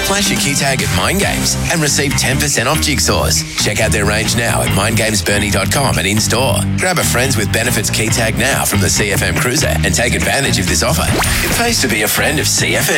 Flash your key tag at Mind Games and receive 10% off jigsaws. Check out their range now at mindgamesburnie.com and in-store. Grab a Friends with Benefits key tag now from the CFM Cruiser and take advantage of this offer. It pays to be a friend of CFM.